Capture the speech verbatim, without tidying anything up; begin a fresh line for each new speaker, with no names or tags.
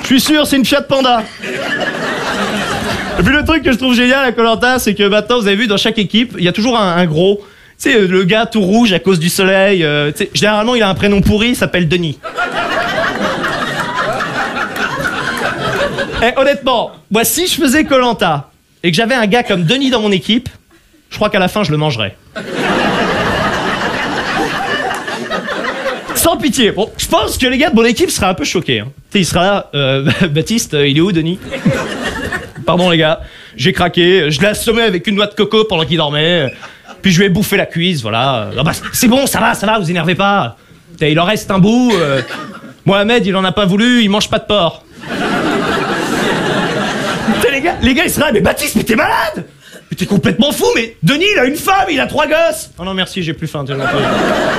Je suis sûr, c'est une Fiat Panda. Et puis le truc que je trouve génial à Koh-Lanta, c'est que maintenant, vous avez vu, dans chaque équipe, il y a toujours un, un gros. Tu sais, le gars tout rouge à cause du soleil. Euh, tu sais, généralement, il a un prénom pourri, il s'appelle Denis. Et honnêtement, moi, si je faisais Koh-Lanta et que j'avais un gars comme Denis dans mon équipe, je crois qu'à la fin, je le mangerais. Sans pitié. Bon, je pense que les gars de mon équipe seraient un peu choqués. Hein. Tu sais, il sera là. Euh, Baptiste, il est où, Denis? Pardon, les gars. J'ai craqué. Je l'ai assommé avec une noix de coco pendant qu'il dormait. Puis je lui ai bouffé la cuisse, voilà. Ah bah, c'est bon, ça va, ça va, vous énervez pas. T'sais, il en reste un bout. Euh... Mohamed, il en a pas voulu, il mange pas de porc. T'sais, les gars, les gars, ils seraient là, mais Baptiste, mais t'es malade! Mais t'es complètement fou, mais Denis, il a une femme, il a trois gosses! Oh non, merci, j'ai plus faim.